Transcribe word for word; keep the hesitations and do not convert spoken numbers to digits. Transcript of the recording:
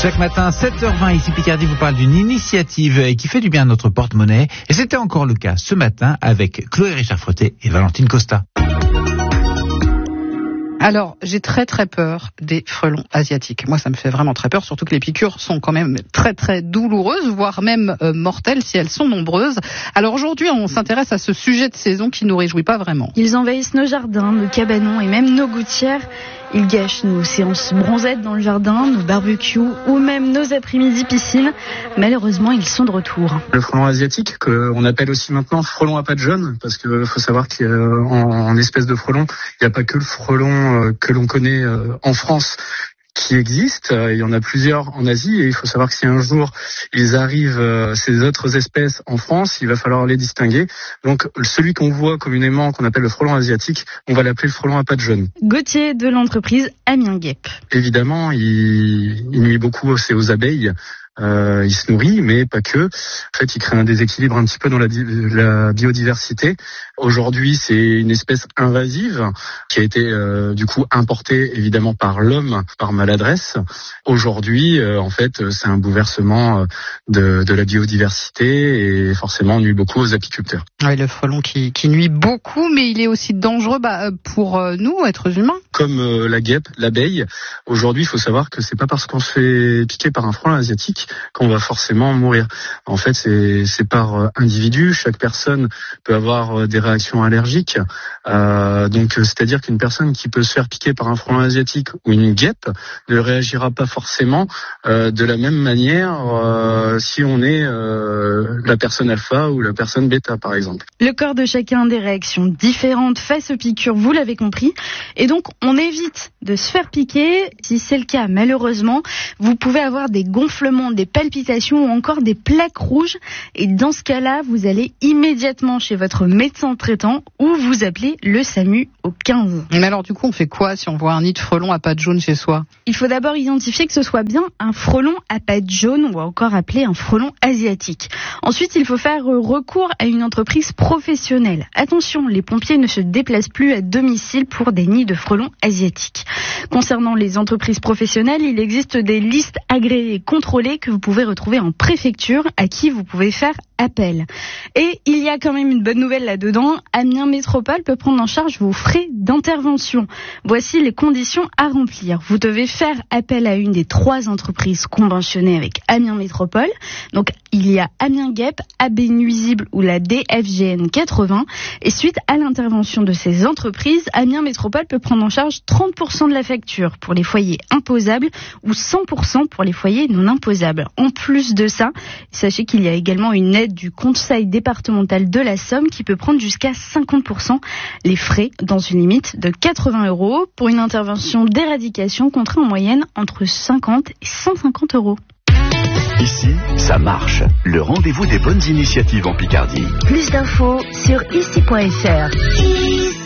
Chaque matin, sept heures vingt, ici Picardie vous parle d'une initiative qui fait du bien à notre porte-monnaie. Et c'était encore le cas ce matin avec Chloé Richard-Frotté et Valentine Costa. Alors, j'ai très très peur des frelons asiatiques. Moi, ça me fait vraiment très peur, surtout que les piqûres sont quand même très très douloureuses, voire même euh, mortelles si elles sont nombreuses. Alors aujourd'hui, on s'intéresse à ce sujet de saison qui nous réjouit pas vraiment. Ils envahissent nos jardins, nos cabanons et même nos gouttières. Ils gâchent nos séances bronzettes dans le jardin, nos barbecues ou même nos après-midi piscine. Malheureusement, ils sont de retour. Le frelon asiatique, qu'on appelle aussi maintenant frelon à pattes jaunes, parce qu'il faut savoir qu'en en espèce de frelon, il n'y a pas que le frelon euh, que l'on connaît euh, en France qui existe. Il y en a plusieurs en Asie et il faut savoir que si un jour ils arrivent, euh, ces autres espèces en France, il va falloir les distinguer. Donc celui qu'on voit communément, qu'on appelle le frelon asiatique, on va l'appeler le frelon à pattes jaunes. Gauthier de l'entreprise Amiens Guêpe. Évidemment, il, il nuit beaucoup c'est aux abeilles. Euh, il se nourrit, mais pas que. En fait, il crée un déséquilibre un petit peu dans la, la biodiversité. Aujourd'hui, c'est une espèce invasive qui a été euh, du coup importée évidemment par l'homme, par maladresse. Aujourd'hui, euh, en fait, c'est un bouleversement de, de la biodiversité et forcément nuit beaucoup aux apiculteurs. Oui, le frelon qui, qui nuit beaucoup, mais il est aussi dangereux bah, pour nous, êtres humains. Comme euh, la guêpe, l'abeille. Aujourd'hui, il faut savoir que c'est pas parce qu'on se fait piquer par un frelon asiatique qu'on va forcément mourir. En fait, c'est, c'est par individu. Chaque personne peut avoir des réactions allergiques. Euh, donc, c'est-à-dire qu'une personne qui peut se faire piquer par un frelon asiatique ou une guêpe ne réagira pas forcément euh, de la même manière euh, si on est euh, la personne alpha ou la personne bêta, par exemple. Le corps de chacun a des réactions différentes face aux piqûres, vous l'avez compris. Et donc, on évite de se faire piquer. Si c'est le cas, malheureusement, vous pouvez avoir des gonflements, des palpitations ou encore des plaques rouges. Et dans ce cas-là, vous allez immédiatement chez votre médecin traitant ou vous appelez le SAMU au quinze. Mais alors du coup, on fait quoi si on voit un nid de frelon à pattes jaunes chez soi ? Il faut d'abord identifier que ce soit bien un frelon à pattes jaunes ou encore appelé un frelon asiatique. Ensuite, il faut faire recours à une entreprise professionnelle. Attention, les pompiers ne se déplacent plus à domicile pour des nids de frelons asiatiques. Concernant les entreprises professionnelles, il existe des listes agréées et contrôlées que vous pouvez retrouver en préfecture, à qui vous pouvez faire appel. Et il y a quand même une bonne nouvelle là-dedans, Amiens Métropole peut prendre en charge vos frais d'intervention. Voici les conditions à remplir. Vous devez faire appel à une des trois entreprises conventionnées avec Amiens Métropole. Donc il y a Amiens Guêpe, A B Nuisible ou la D F G N quatre-vingts. Et suite à l'intervention de ces entreprises, Amiens Métropole peut prendre en charge trente pour cent de la facture pour les foyers imposables ou cent pour cent pour les foyers non imposables. En plus de ça, sachez qu'il y a également une aide du Conseil départemental de la Somme qui peut prendre jusqu'à cinquante pour cent les frais dans une limite de quatre-vingts euros pour une intervention d'éradication coûtera en moyenne entre cinquante et cent cinquante euros. Ici, ça marche. Le rendez-vous des bonnes initiatives en Picardie. Plus d'infos sur ici point f r.